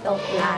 ตบไหล่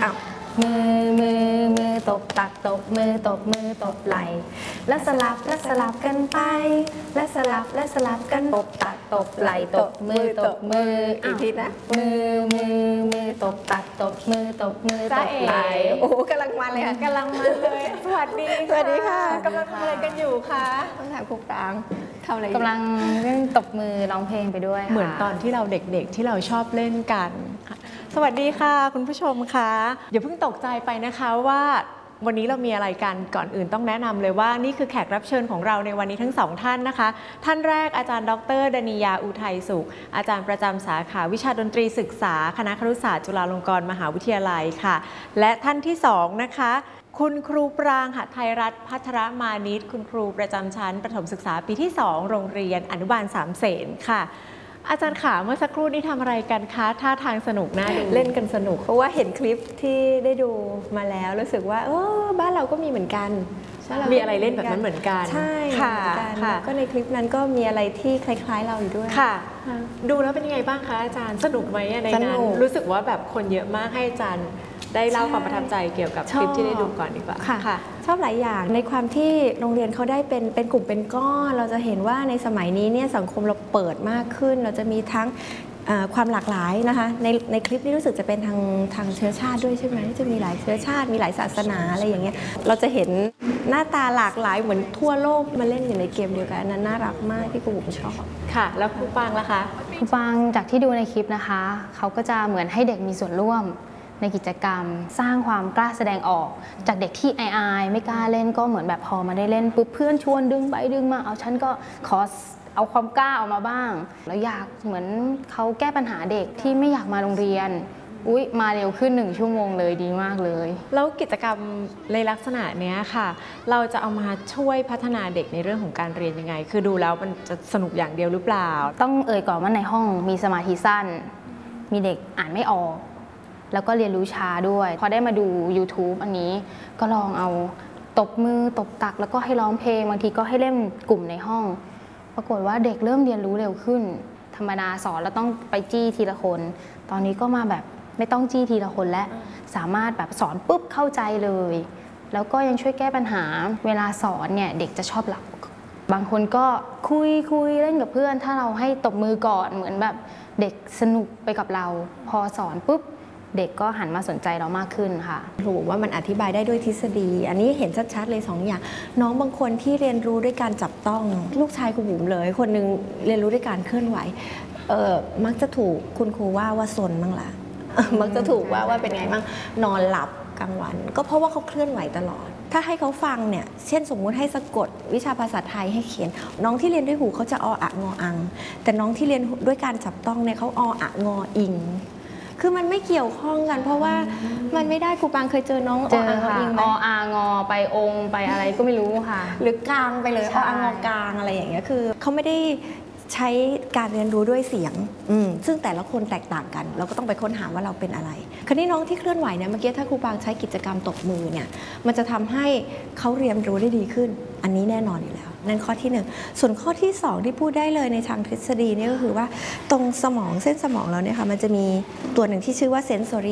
มือตบตักตบมือตบไหล่และสลับกันไปและสลับกันตบตักตบไหล่ตบมืออีกทีนะมือตบตักตบมือตบไหล่โอ้กำลังมันเลยค่ะกำลังมันเลยสวัสดีค่ะกำลังทำอะไรกันอยู่คะต้องถามครูปรางทำอะไรกำลังเล่นตบมือร้องเพลงไปด้วยเหมือนตอนที่เราเด็กๆที่เราชอบเล่นกันสวัสดีค่ะคุณผู้ชมคะอย่าเพิ่งตกใจไปนะคะว่าวันนี้เรามีอะไรกันก่อนอื่นต้องแนะนำเลยว่านี่คือแขกรับเชิญของเราในวันนี้ทั้งสองท่านนะคะท่านแรกอาจารย์ดร.ดนียาอุทัยสุขอาจารย์ประจำสาขาวิชาดนตรีศึกษาคณะครุศาสตร์จุฬาลงกรณ์มหาวิทยาลัยค่ะและท่านที่สองนะคะคุณครูปรางหทัยรัตน์พัทรมานิชคุณครูประจำชั้นประถมศึกษาปีที่2โรงเรียนอนุบาลสามเสนค่ะอาจารย์ขาเมื่อสักครู่นี้ทำอะไรกันคะท่าทางสนุกน่าดูเล่นกันสนุกเพราะว่าเห็นคลิปที่ได้ดูมาแล้วรู้สึกว่าบ้านเราก็มีเหมือนกันมีอะไรเล่นแบบนั้นเหมือนกันใช่ค่ะก็ในคลิปนั้นก็มีอะไรที่คล้ายๆเราอยู่ด้วยค่ะดูแล้วเป็นยังไงบ้างคะอาจารย์สนุกไหมในงานรู้สึกว่าแบบคนเยอะมากให้อาจารย์ได้เล่าความประทับใจเกี่ยวกับคลิปที่ได้ดูก่อนดีกว่าค่ะชอบหลายอย่างในความที่โรงเรียนเขาได้เป็นกลุ่มเป็นก้อนเราจะเห็นว่าในสมัยนี้เนี่ยสังคมเราเปิดมากขึ้นเราจะมีทั้งความหลากหลายนะคะในคลิปนี้รู้สึกจะเป็นทางเชื้อชาติด้วยใช่ไหมจะมีหลายเชื้อชาติมีหลายศาสนาอะไรอย่างเงี้ยเราจะเห็นหน้าตาหลากหลายเหมือนทั่วโลกมาเล่นอยู่ในเกมเดียวกันนั้นน่ารักมากที่ครูบุ๋มชอบค่ะแล้วครูปางล่ะคะครูปางจากที่ดูในคลิปนะคะเขาก็จะเหมือนให้เด็กมีส่วนร่วมในกิจกรรมสร้างความกล้าแสดงออกจากเด็กที่อายไม่กล้าเล่นก็เหมือนแบบพอมาได้เล่นปุ๊บเพื่อนชวนดึงไปดึงมาเอาฉันก็ขอเอาความกล้าออกมาบ้างแล้วอยากเหมือนเขาแก้ปัญหาเด็กที่ไม่อยากมาโรงเรียนมาเร็วขึ้น1 ชั่วโมงเลยดีมากเลยแล้วกิจกรรมในลักษณะนี้ค่ะเราจะเอามาช่วยพัฒนาเด็กในเรื่องของการเรียนยังไงคือดูแล้วมันจะสนุกอย่างเดียวหรือเปล่าต้องก่อนว่าในห้องมีสมาธิสั้นมีเด็กอ่านไม่ออกแล้วก็เรียนรู้ช้าด้วยพอได้มาดู YouTube อันนี้ก็ลองเอาตบมือตบตักแล้วก็ให้ร้องเพลงบางทีก็ให้เล่นกลุ่มในห้องปรากฏว่าเด็กเริ่มเรียนรู้เร็วขึ้นธรรมดาสอนแล้วต้องไปจี้ทีละคนตอนนี้ก็มาแบบไม่ต้องจี้ทีละคนและสามารถแบบสอนปุ๊บเข้าใจเลยแล้วก็ยังช่วยแก้ปัญหาเวลาสอนเนี่ยเด็กจะชอบหลับบางคนก็คุยเล่นกับเพื่อนถ้าเราให้ตบมือก่อนเหมือนแบบเด็กสนุกไปกับเราพอสอนปุ๊บเด็กก็หันมาสนใจเรามากขึ้นค่ะครูบอกว่ามันอธิบายได้ด้วยทฤษฎีอันนี้เห็นชัดๆเลย2 อย่างน้องบางคนที่เรียนรู้ด้วยการจับต้องลูกชายครูบุ๋มเลยคนหนึ่งเรียนรู้ด้วยการเคลื่อนไหวมักจะถูกคุณครูว่าซนบ้างละมักจะถูกว่าเป็นไงบ้างนอนหลับกลางวันก็เพราะว่าเขาเคลื่อนไหวตลอดถ้าให้เขาฟังเนี่ยเช่นสมมุติให้สะกดวิชาภาษาไทยให้เขียนน้องที่เรียนด้วยหูเขาจะออะงออังแต่น้องที่เรียนด้วยการจับต้องเนี่ยเขาออะงออิงคือมันไม่เกี่ยวข้องกันเพราะว่ามันไม่ได้ครูปางเคยเจอน้องออะงออิงไหมออะงอไปองไปอะไรก็ไม่รู้ค่ะหรือกลางไปเลยออะงอกลางอะไรอย่างเงี้ยคือเขาไม่ได้ใช้การเรียนรู้ด้วยเสียงซึ่งแต่ละคนแตกต่างกันเราก็ต้องไปค้นหาว่าเราเป็นอะไรคราวนี้น้องที่เคลื่อนไหวเนี่ยเมื่อกี้ถ้าครูปางใช้กิจกรรมตบมือเนี่ยมันจะทำให้เขาเรียนรู้ได้ดีขึ้นอันนี้แน่นอนอยู่แล้วนั่นข้อที่1ส่วนข้อที่2ที่พูดได้เลยในทางทฤษฎีนี่ก็คือว่าตรงสมองเส้นสมองเราเนี่ยค่ะมันจะมีตัวหนึ่งที่ชื่อว่า sensory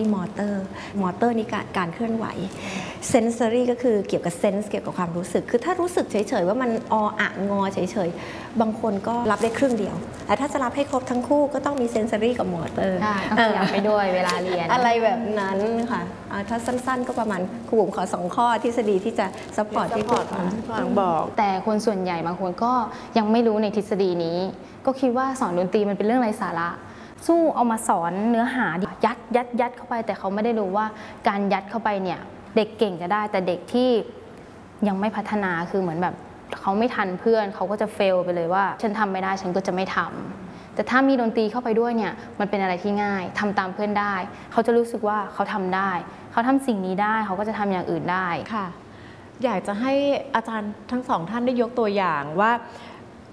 motor นี่การเคลื่อนไหว sensory ก็คือเกี่ยวกับ sense เกี่ยวกับความรู้สึกคือถ้ารู้สึกเฉยๆว่ามันออะงอเฉยๆบางคนก็รับได้ครึ่งเดียวแต่ถ้าจะรับให้ครบทั้งคู่ก็ต้องมี sensory กับ motor อยากไปด้วยเวลาเรียนอะไรแบบนั้นค่ะถ้าสั้นๆก็ประมาณครูบุ๋มขอ2 ข้อทฤษฎีที่จะ support ที่ครูปางบอกแต่คนส่วนใหญ่บางคนก็ยังไม่รู้ในทฤษฎีนี้ก็คิดว่าสอนดนตรีมันเป็นเรื่องไร้สาระสู้เอามาสอนเนื้อหายัดเข้าไปแต่เขาไม่ได้รู้ว่าการยัดเข้าไปเนี่ยเด็กเก่งจะได้แต่เด็กที่ยังไม่พัฒนาคือเหมือนแบบเขาไม่ทันเพื่อนเขาก็จะเฟลไปเลยว่าฉันทำไม่ได้ฉันก็จะไม่ทำแต่ถ้ามีดนตรีเข้าไปด้วยเนี่ยมันเป็นอะไรที่ง่ายทำตามเพื่อนได้เขาจะรู้สึกว่าเขาทำได้เขาทำสิ่งนี้ได้เขาก็จะทำอย่างอื่นได้ค่ะอยากจะให้อาจารย์ทั้ง2 ท่านได้ยกตัวอย่างว่า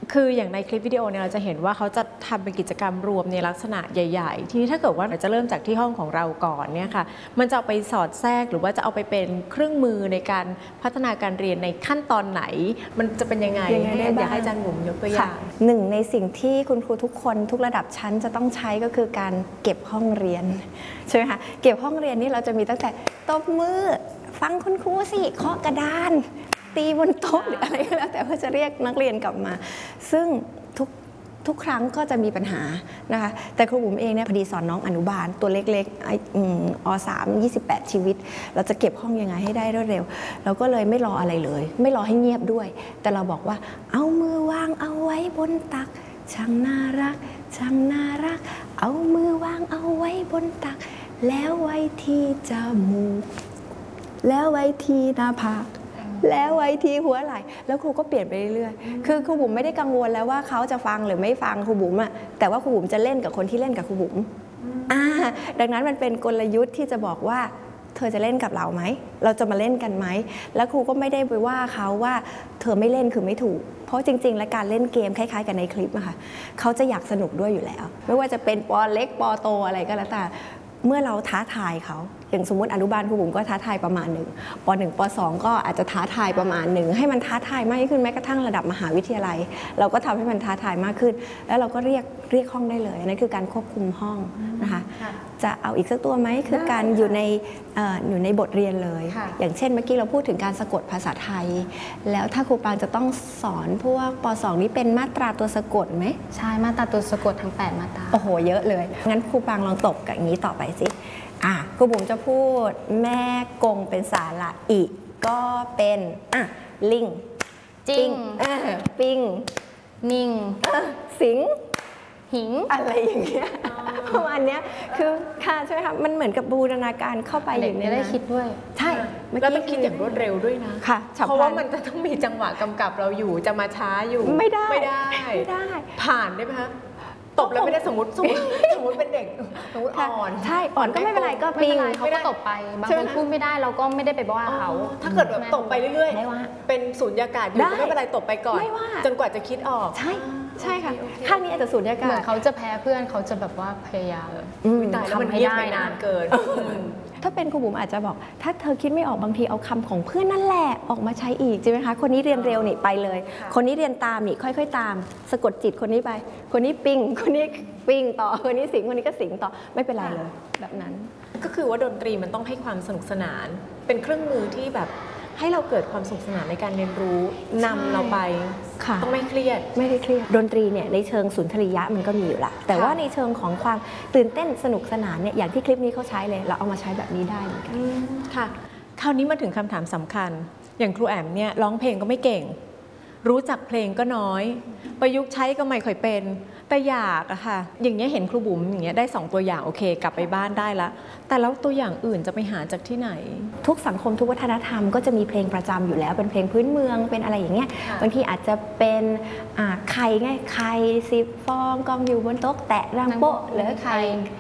คืออย่างในคลิปวิดีโอเนี่ยเราจะเห็นว่าเขาจะทำเป็นกิจกรรมรวมในลักษณะใหญ่ๆทีนี้ถ้าเกิดว่าเราจะเริ่มจากที่ห้องของเราก่อนเนี่ยค่ะมันจะเอาไปสอดแทรกหรือว่าจะเอาไปเป็นเครื่องมือในการพัฒนาการเรียนในขั้นตอนไหนมันจะเป็นยังไงอยากให้อาจารย์บุ๋มยกตัวอย่างหนึ่งในสิ่งที่คุณครูทุกคนทุกระดับชั้นจะต้องใช้ก็คือการเก็บห้องเรียนใช่ไหมคะเก็บห้องเรียนนี่เราจะมีตั้งแต่ตบมือฟังคุณครูสิเคาะกระดานตีบนโต๊ะหรืออะไรก็แล้วแต่เพื่อจะเรียกนักเรียนกลับมาซึ่งทุกครั้งก็จะมีปัญหานะคะแต่ครูบุ๋มเองเนี่ยพอดีสอนน้องอนุบาลตัวเล็กๆอ.3 28 ชีวิตเราจะเก็บห้องยังไงให้ได้รวดเร็วเราก็เลยไม่รออะไรเลยไม่รอให้เงียบด้วยแต่เราบอกว่าเอามือวางเอาไว้บนตักช่างน่ารักช่างน่ารักเอามือวางเอาไว้บนตักแล้วไว้ที่จมูกแล้วไว้ที่หน้าผากแล้วไว้ที่หัวไหล่แล้วครูก็เปลี่ยนไปเรื่อยๆคือครูบุ๋มไม่ได้กังวลแล้วว่าเขาจะฟังหรือไม่ฟังครูบุ๋มอะแต่ว่าครูบุ๋มจะเล่นกับคนที่เล่นกับครูบุ๋มดังนั้นมันเป็นกลยุทธ์ที่จะบอกว่าเธอจะเล่นกับเราไหมเราจะมาเล่นกันไหมแล้วครูก็ไม่ได้ไปว่าเขาว่าเธอไม่เล่นคือไม่ถูกเพราะจริงๆแล้วการเล่นเกมคล้ายๆกันในคลิปอะค่ะเขาจะอยากสนุกด้วยอยู่แล้วไม่ว่าจะเป็นป.เล็กป.โตอะไรก็แล้วแต่เมื่อเราท้าทายเขาอย่างสมมติอนุบาลครูบุ๋มก็ท้าทายประมาณหนึ่งป.1 ป.2 ก็อาจจะท้าทายประมาณหนึ่งให้มันท้าทายมากขึ้นแม้กระทั่งระดับมหาวิทยาลัยเราก็ทำให้มันท้าทายมากขึ้นแล้วเราก็เรียกห้องได้เลยนั่นคือการควบคุมห้องนะคะจะเอาอีกสักตัวไหมคือการอยู่ในบทเรียนเลยอย่างเช่นเมื่อกี้เราพูดถึงการสะกดภาษาไทยแล้วถ้าครูปางจะต้องสอนพวกป.2 นี่เป็นมาตราตัวสะกดไหมใช่มาตราตัวสะกดทั้ง8มาตราโอ้โหเยอะเลยงั้นครูปางลองตบกับอย่างนี้ต่อไปสิครูบุ๋มจะพูดแม่กงเป็นสาระอีก็เป็นลิงจิ้งปิงนิ่งสิงหิงอะไรอย่างเงี้ยประมาณนี้คือค่ะใช่ไหมคะมันเหมือนกับบูรณาการเข้าไปอยู่ในนั้นได้คิดด้วยใช่แล้วต้องคิดอย่างรวดเร็วด้วยนะค่ะเพราะว่ามันจะต้องมีจังหวะกำกับเราอยู่จะมาช้าอยู่ไม่ได้ผ่านได้ไหมคะตบแล้วไม่ได้สมมติเป็นเด็กสมมติอ่อนใช่อ่อนก็ไม่เป็นไรก็ปิงเขาก็ตบไปบางคนพูดไม่ได้เราก็ไม่ได้ไปว่าเขาถ้าเกิดแบบตบไปเรื่อยๆเป็นสูญญากาศอยู่ก็ไม่เป็นไรตบไปก่อนจนกว่าจะคิดออกใช่ค่ะข้างนี้อาจจะสูญญากาศเหมือนเขาจะแพ้เพื่อนเขาจะแบบว่าพยายามทำให้ได้นานเกินถ้าเป็นครูบุ๋มอาจจะบอกถ้าเธอคิดไม่ออกบางทีเอาคำของเพื่อนนั่นแหละออกมาใช้อีกใช่ไหมคะคนนี้เรียนเร็วนี่ไปเลยคนนี้เรียนตามนี่ค่อยๆตามสะกดจิตคนนี้ไปคนนี้ปิงคนนี้ปิงต่อคนนี้สิงคนนี้ก็สิงต่อไม่เป็นไรเลยแบบนั้นก็คือว่าดนตรีมันต้องให้ความสนุกสนานเป็นเครื่องมือที่แบบให้เราเกิดความสนุกสนานในการเรียนรู้นำเราไปต้องไม่เครียดดนตรีเนี่ยในเชิงสุนทรียะมันก็มีอยู่ละแต่ว่าในเชิงของความตื่นเต้นสนุกสนานเนี่ยอย่างที่คลิปนี้เขาใช้เลยเราเอามาใช้แบบนี้ได้เหมือนกันค่ะคราวนี้มาถึงคำถามสำคัญอย่างครูแอมเนี่ยร้องเพลงก็ไม่เก่งรู้จักเพลงก็น้อยประยุกต์ใช้ก็ไม่ค่อยเป็นแต่อยากอะค่ะอย่างเงี้ยเห็นครูบุ๋มอย่างเงี้ยได้2ตัวอย่างโอเคกลับไปบ้านได้ละแต่แล้วตัวอย่างอื่นจะไปหาจากที่ไหนทุกสังคมทุกวัฒนธรรมก็จะมีเพลงประจำอยู่แล้วเป็นเพลงพื้นเมืองเป็นอะไรอย่างเงี้ยบางทีอาจจะเป็นไข่ไงไข่10 ฟองกองอยู่บนโต๊ะแตะรังโป๊ะหรือไข่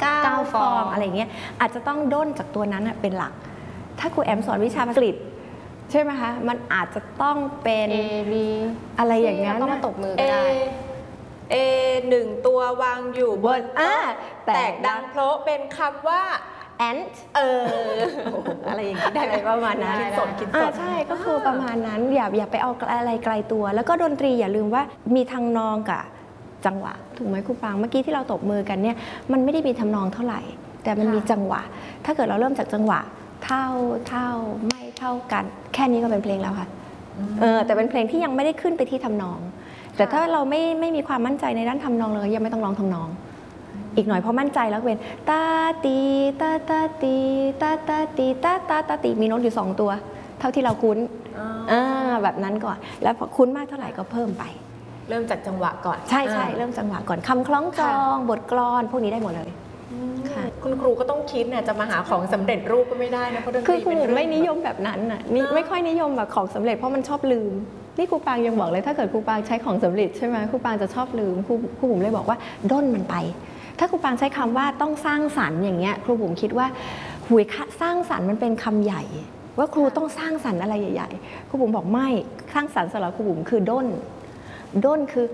9 ฟองอะไรเงี้ยอาจจะต้องด้นจากตัวนั้นเป็นหลักถ้าครูแอมสอนวิชาอังกฤษใช่ไหมคะมันอาจจะต้องเป็น A B อะไรอย่างเงี้ยก็มาตบมือก็ได้ 1 ตัววางอยู่บนแตกดังโผล่เป็นคำว่า ant อะไรอย่างนี้ได้อะไรประมาณนั้นคิดสดใช่ก็คือประมาณนั้นอย่าไปเอาอะไรไกลตัวแล้วก็ดนตรีอย่าลืมว่ามีทำนองกับจังหวะถูกไหมครูปางเมื่อกี้ที่เราตบมือกันเนี่ยมันไม่ได้มีทำนองเท่าไหร่แต่มันมีจังหวะถ้าเกิดเราเริ่มจากจังหวะเท่าไม่เท่ากันแค่นี้ก็เป็นเพลงแล้วค่ะแต่เป็นเพลงที่ยังไม่ได้ขึ้นไปที่ทำนองแต่ถ้าเราไม่มีความมั่นใจในด้านทำนองเลยยังไม่ต้องร้องทำนองอีกหน่อยพอมั่นใจแล้วเป็นตาตีตาตาตีตาตาตีตาตาตาตีมีโน้ตอยู่2 ตัวเท่าที่เราคุ้นแบบนั้นก่อนแล้วพอคุ้นมากเท่าไหร่ก็เพิ่มไปเริ่มจากจังหวะก่อนใช่เริ่มจังหวะก่อนคำคล้องจองบทกลอนพวกนี้ได้หมดเลยคุณครูก็ต้องคิดเนี่ยจะมาหาของสำเร็จรูปก็ไม่ได้นะเพราะดนตรีคือครูไม่นิยมแบบนั้นน่ะไม่ค่อยนิยมแบบของสำเร็จเพราะมันชอบลืมนี่ครูปางยังบอกเลยถ้าเกิดครูปางใช้ของสำเร็จใช่ไหมครูปางจะชอบลืมครูบุ๋มเลยบอกว่าด้นมันไปถ้าครูปางใช้คำว่าต้องสร้างสรรค์อย่างเงี้ยครูบุ๋มคิดว่าหุยสร้างสรรค์มันเป็นคำใหญ่ว่าครูต้องสร้างสรรค์อะไรใหญ่ๆครูบุ๋มบอกไม่สร้างสรรค์สำหรับครูบุ๋มคือด้นคือ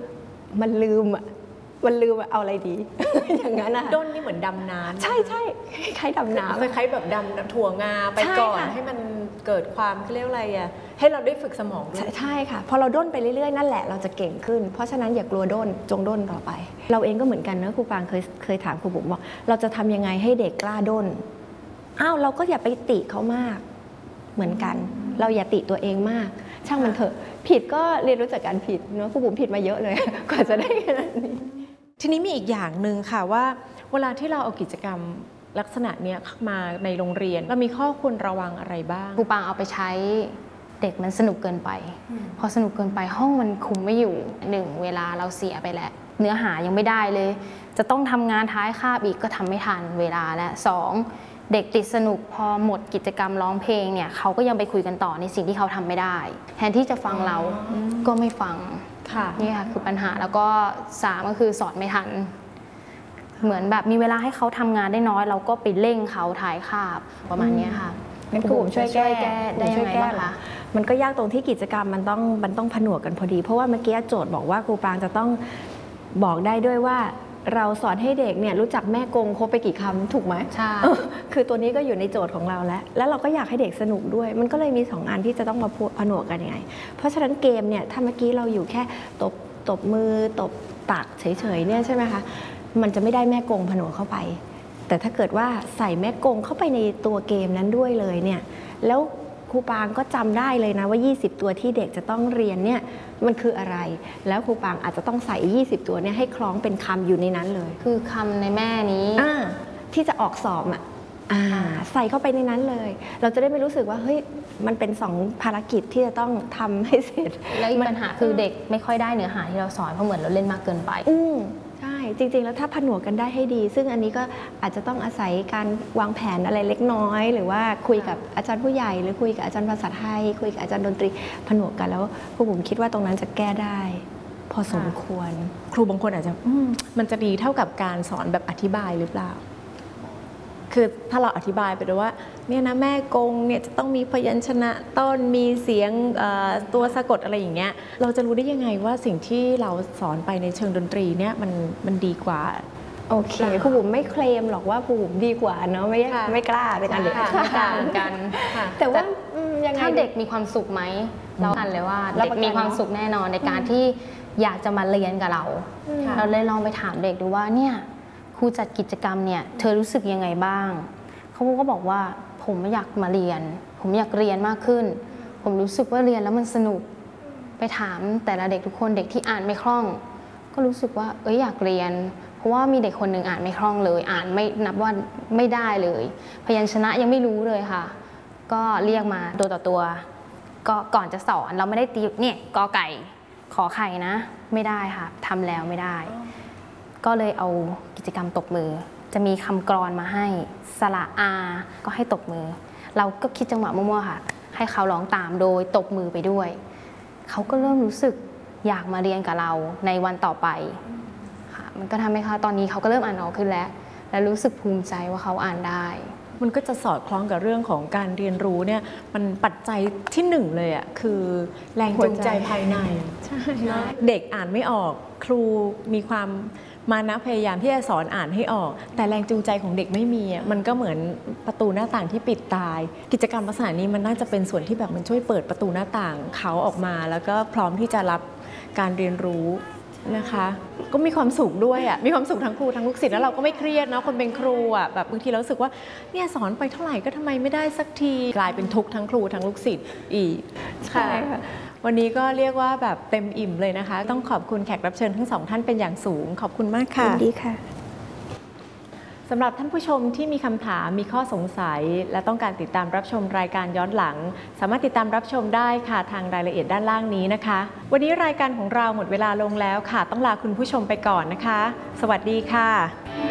มันลืมเอาอะไรดี อย่างนั้นนะคะด้นนี่เหมือนดำน้ำใช่ใช่คล้ายๆดำน้ำคล้ายๆแบบดำถั่วงาไปใช่ก่อนค่ะให้มันเกิดความเขาเรียกอะไรอ่ะให้เราได้ฝึกสมองด้วยใช่ค่ะพอเราด้นไปเรื่อยๆนั่นแหละเราจะเก่งขึ้น เพราะฉะนั้นอย่ากลัวด้นจงด้นต่อไป เราเองก็เหมือนกันนะครูปางเคยถามครูบุ๋มว่าเราจะทำยังไงให้เด็กกล้าด้นอ้าวเราก็อย่าไปติเขามากเหมือนกัน เราอย่าติตัวเองมาก ช่างมันเถอะผิดก็เรียนรู้จากการผิดเนาะครูบุ๋มผิดมาเยอะเลย กว่าจะได้ขนาดนี้ทีนี้มีอีกอย่างหนึ่งค่ะว่าเวลาที่เราเอากิจกรรมลักษณะเนี้ยมาในโรงเรียนเรามีข้อควรระวังอะไรบ้างครูปางเอาไปใช้เด็กมันสนุกเกินไป พอสนุกเกินไปห้องมันคุมไม่อยู่1เวลาเราเสียไปแล้วเนื้อหายังไม่ได้เลย จะต้องทำงานท้ายคาบอีกก็ทำไม่ทันเวลาและ2เด็กติดสนุกพอหมดกิจกรรมร้องเพลงเนี่ยเขาก็ยังไปคุยกันต่อในสิ่งที่เขาทำไม่ได้แทนที่จะฟังเราก็ไม่ฟังค่ะนี่ค่ะคือปัญหาแล้วก็3ก็คือสอนไม่ทัน เหมือนแบบมีเวลาให้เขาทำงานได้น้อยเราก็ไปเร่งเขาถ่ายคาบประมาณนี้ค่ะงั้นครูบุ๋มช่วยแก้ได้ยังไงบ้างคะมันก็ยากตรงที่กิจกรรมมันต้องผนวกกันพอดี เพราะว่าเมื่อกี้โจทย์บอกว่าครูปางจะต้องบอกได้ด้วยว่าเราสอนให้เด็กเนี่ยรู้จักแม่กงครบไปกี่คำถูกไหมใช่คือตัวนี้ก็อยู่ในโจทย์ของเราแล้วเราก็อยากให้เด็กสนุกด้วย มันก็เลยมี2อันที่จะต้องมาผนวกกันยังไง เพราะฉะนั้นเกมเนี่ยถ้าเมื่อกี้เราอยู่แค่ตบมือตบตักเฉยๆเนี่ยใช่ไหมคะมันจะไม่ได้แม่กงผนวกเข้าไป แต่ถ้าเกิดว่าใส่แม่กงเข้าไปในตัวเกมนั้นด้วยเลยเนี่ยแล้วครูปางก็จำได้เลยนะว่า20ตัวที่เด็กจะต้องเรียนเนี่ยมันคืออะไร แล้วครูปางอาจจะต้องใส่20ตัวเนี่ยให้คล้องเป็นคำอยู่ในนั้นเลยคือคำในแม่นี้ที่จะออกสอบใส่เข้าไปในนั้นเลย เราจะได้ไม่รู้สึกว่าเฮ้ยมันเป็น2ภารกิจที่จะต้องทำให้เสร็จและอีกปัญหาคือเด็กไม่ค่อยได้เนื้อหาที่เราสอนเพราะเหมือนเราเล่นมากเกินไปใช่จริงๆแล้วถ้าผนวกกันได้ให้ดี ซึ่งอันนี้ก็อาจจะต้องอาศัยการวางแผนอะไรเล็กน้อย หรือว่าคุยกับอาจารย์ผู้ใหญ่หรือคุยกับอาจารย์ภาษาไทยคุยกับอาจารย์ดนตรีผนวกกันแล้วครูบุ๋มคิดว่าตรงนั้นจะแก้ได้ พอสมควรครูบางคนอาจจะมันจะดีเท่ากับการสอนแบบอธิบายหรือเปล่า คือถ้าเราอธิบายไปด้วยว่าเนี่ยนะแม่กงเนี่ยจะต้องมีพยัญชนะต้นมีเสียงตัวสะกดอะไรอย่างเงี้ยเราจะรู้ได้ยังไงว่าสิ่งที่เราสอนไปในเชิงดนตรีเนี่ยมันดีกว่าโอเคครูบุ๋มไม่เคลมหรอกว่าครูบุ๋มดีกว่าเนาะไม่กล้าเป็นอันเด็กไม่ต่างกันแต่ว่ายังไงถ้าเด็กมีความสุขไหมเรากันเลยว่ารับเด็กประกันมีความสุขแน่นอนในการที่อยากจะมาเรียนกับเรา เราเลยลองไปถามเด็กดูว่าเนี่ยครูจัดกิจกรรมเนี่ยเธอรู้สึกยังไงบ้างเขาก็บอกว่าผมไม่อยากมาเรียนผมอยากเรียนมากขึ้นผมรู้สึกว่าเรียนแล้วมันสนุกไปถามแต่ละเด็กทุกคนเด็กที่อ่านไม่คล่องก็รู้สึกว่าอยากเรียนเพราะว่ามีเด็กคนหนึ่งอ่านไม่คล่องเลยอ่านไม่นับว่าไม่ได้เลยพยัญชนะยังไม่รู้เลยค่ะก็เรียกมาตัวต่อตัวก็ก่อนจะสอนเราไม่ได้ตีเนี่ยกอไก่ขอไข่นะไม่ได้ค่ะทำแล้วไม่ได้ก็เลยเอากิจกรรมตบมือจะมีคำกลอนมาให้สระอาก็ให้ตบมือเราก็คิดจังหวะมั่วๆค่ะให้เขาร้องตามโดยตบมือไปด้วยเขาก็เริ่มรู้สึกอยากมาเรียนกับเราในวันต่อไปค่ะมันก็ทำให้เขาตอนนี้เขาก็เริ่มอ่านออกขึ้นแล้วและรู้สึกภูมิใจว่าเขาอ่านได้มันก็จะสอดคล้องกับเรื่องของการเรียนรู้เนี่ยมันปัจจัยที่หนึ่งเลยอ่ะคือแรงจูงใจภายในใช่เด็กอ่านไม่ออกครูมีความมานะพยายามที่จะสอนอ่านให้ออกแต่แรงจูงใจของเด็กไม่มีมันก็เหมือนประตูหน้าต่างที่ปิดตายกิจกรรมลักษณะนี้มันน่าจะเป็นส่วนที่แบบมันช่วยเปิดประตูหน้าต่างเขาออกมาแล้วก็พร้อมที่จะรับการเรียนรู้นะคะก็มีความสุขด้วยอ่ะมีความสุขทั้งครูทั้งลูกศิษย์แล้วเราก็ไม่เครียดนะคนเป็นครูอ่ะแบบบางทีเรารู้สึกว่าเนี่ยสอนไปเท่าไหร่ก็ทำไมไม่ได้สักทีกลายเป็นทุกข์ทั้งครูทั้งลูกศิษย์อีกค่ะวันนี้ก็เรียกว่าแบบเต็มอิ่มเลยนะคะต้องขอบคุณแขกรับเชิญทั้งสองท่านเป็นอย่างสูงขอบคุณมากค่ะยินดีค่ะสำหรับท่านผู้ชมที่มีคำถามมีข้อสงสัยและต้องการติดตามรับชมรายการย้อนหลังสามารถติดตามรับชมได้ค่ะทางรายละเอียดด้านล่างนี้นะคะวันนี้รายการของเราหมดเวลาลงแล้วค่ะต้องลาคุณผู้ชมไปก่อนนะคะสวัสดีค่ะ